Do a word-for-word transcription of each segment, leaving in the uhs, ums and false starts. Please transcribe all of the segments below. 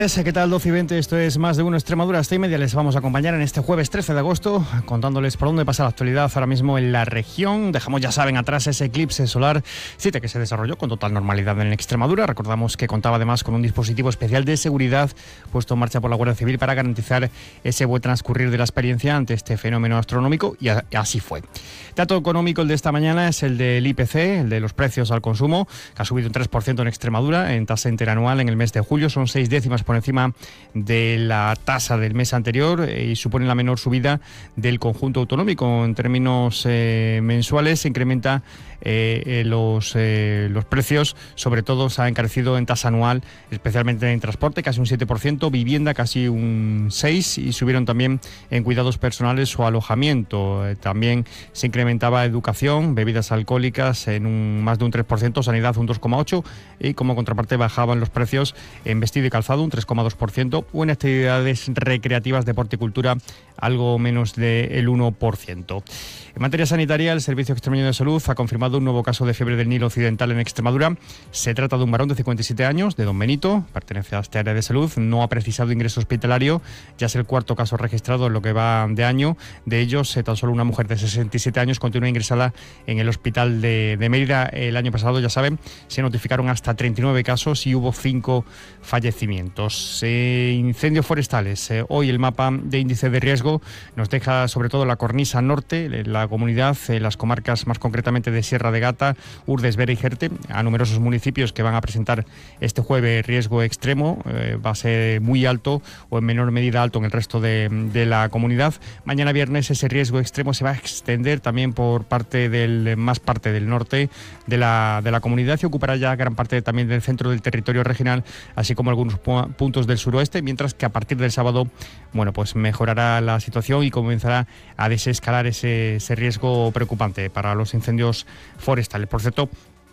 ¿Qué tal? doce y veinte, esto es Más de Uno Extremadura. Hasta y media les vamos a acompañar en este jueves trece de agosto, contándoles por dónde pasa la actualidad ahora mismo en la región. Dejamos, ya saben, atrás ese eclipse solar siete que se desarrolló con total normalidad en Extremadura. Recordamos que contaba además con un dispositivo especial de seguridad puesto en marcha por la Guardia Civil para garantizar ese buen transcurrir de la experiencia ante este fenómeno astronómico, y a, así fue. Dato económico el de esta mañana es el del I P C, el de los precios al consumo, que ha subido un tres por ciento en Extremadura en tasa interanual en el mes de julio. Son seis décimas por encima de la tasa del mes anterior y supone la menor subida del conjunto autonómico. En términos eh, mensuales se incrementa eh, eh, los, eh, los precios, sobre todo se ha encarecido en tasa anual, especialmente en transporte, casi un siete por ciento, vivienda casi un seis por ciento y subieron también en cuidados personales o alojamiento. Eh, también se incrementaba educación, bebidas alcohólicas en un, más de un tres por ciento, sanidad un dos coma ocho por ciento y como contraparte bajaban los precios en vestido y calzado un tres coma dos por ciento o en actividades recreativas, deporte y cultura algo menos del uno por ciento. En materia sanitaria, el Servicio Extremeño de Salud ha confirmado un nuevo caso de fiebre del Nilo Occidental en Extremadura. Se trata de un varón de cincuenta y siete años, de Don Benito, pertenece a este área de salud, no ha precisado ingreso hospitalario, ya es el cuarto caso registrado en lo que va de año. De ellos, tan solo una mujer de sesenta y siete años continúa ingresada en el hospital de, de Mérida. El año pasado, ya saben, se notificaron hasta treinta y nueve casos y hubo cinco fallecimientos. Eh, incendios forestales. Eh, hoy el mapa de índice de riesgo nos deja sobre todo la cornisa norte, la comunidad, eh, las comarcas más concretamente de Sierra de Gata, Urdes, Vera y Jerte, a numerosos municipios que van a presentar este jueves riesgo extremo. Eh, va a ser muy alto o en menor medida alto en el resto de, de la comunidad. Mañana viernes ese riesgo extremo se va a extender también por parte del más parte del norte de la, de la comunidad y ocupará ya gran parte también del centro del territorio regional, así como algunos pu- puntos del suroeste, mientras que a partir del sábado, bueno, pues mejorará la situación y comenzará a desescalar ese, ese riesgo preocupante para los incendios forestales. Por cierto,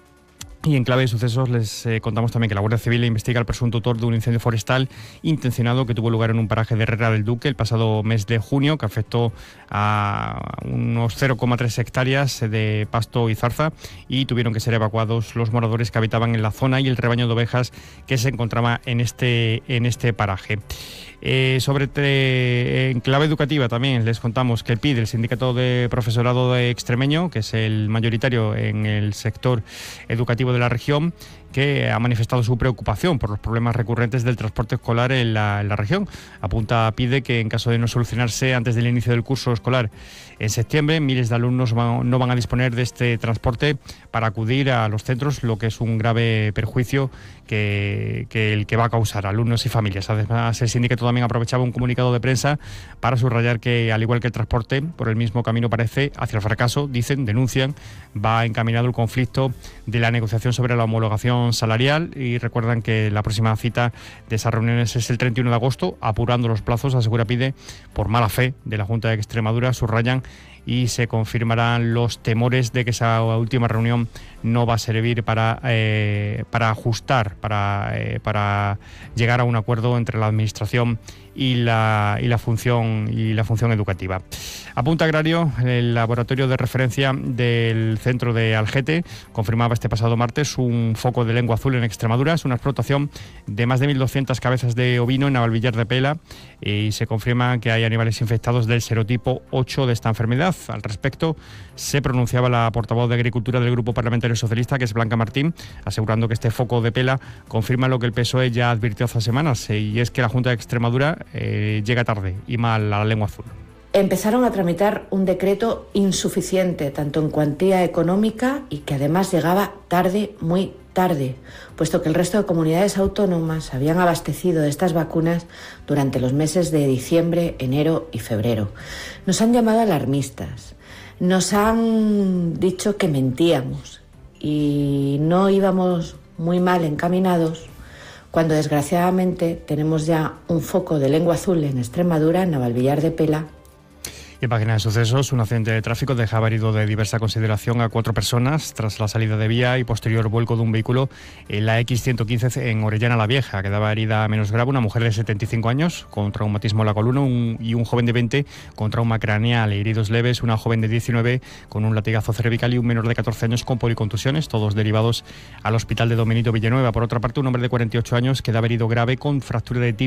y en clave de sucesos les eh, contamos también que la Guardia Civil investiga al presunto autor de un incendio forestal intencionado que tuvo lugar en un paraje de Herrera del Duque el pasado mes de junio, que afectó a unos cero coma tres hectáreas de pasto y zarza, y tuvieron que ser evacuados los moradores que habitaban en la zona y el rebaño de ovejas que se encontraba en este, en este paraje. Eh, sobre te, en clave educativa también les contamos que el P I D, el Sindicato de Profesorado de Extremeño, que es el mayoritario en el sector educativo de la región, que ha manifestado su preocupación por los problemas recurrentes del transporte escolar en la, en la región. Apunta, pide que en caso de no solucionarse antes del inicio del curso escolar en septiembre, miles de alumnos van, no van a disponer de este transporte para acudir a los centros, lo que es un grave perjuicio que, que el que va a causar a alumnos y familias. Además, el sindicato también aprovechaba un comunicado de prensa para subrayar que, al igual que el transporte, por el mismo camino parece hacia el fracaso, dicen, denuncian, va encaminado el conflicto de la negociación sobre la homologación salarial, y recuerdan que la próxima cita de esas reuniones es el treinta y uno de agosto, apurando los plazos, asegura Pide, por mala fe de la Junta de Extremadura, subrayan, y se confirmarán los temores de que esa última reunión no va a servir para, eh, para ajustar, para, eh, para llegar a un acuerdo entre la Administración y la, y la función y la función educativa. Apunta Agrario, el laboratorio de referencia del centro de Algete confirmaba este pasado martes un foco de lengua azul en Extremadura. Es una explotación de más de mil doscientas cabezas de ovino en Navalvillar de Pela, y se confirma que hay animales infectados del serotipo ocho de esta enfermedad. Al respecto se pronunciaba la portavoz de Agricultura del Grupo Parlamentario Socialista, que es Blanca Martín, asegurando que este foco de Pela confirma lo que el P S O E ya advirtió hace semanas, y es que la Junta de Extremadura eh, llega tarde y mal a la lengua azul. Empezaron a tramitar un decreto insuficiente, tanto en cuantía económica, y que además llegaba tarde, muy tarde, puesto que el resto de comunidades autónomas habían abastecido de estas vacunas durante los meses de diciembre, enero y febrero. Nos han llamado alarmistas, nos han dicho que mentíamos y no íbamos muy mal encaminados, cuando desgraciadamente tenemos ya un foco de lengua azul en Extremadura, en Navalvillar de Pela. Y en página de sucesos, un accidente de tráfico dejaba herido de diversa consideración a cuatro personas tras la salida de vía y posterior vuelco de un vehículo en la equis ciento quince en Orellana la Vieja. Quedaba herida menos grave una mujer de setenta y cinco años con traumatismo en la columna un, y un joven de veinte con trauma craneal. Heridos leves, una joven de diecinueve con un latigazo cervical y un menor de catorce años con policontusiones, todos derivados al hospital de Don Benito Villanueva. Por otra parte, un hombre de cuarenta y ocho años quedaba herido grave con fractura de tibia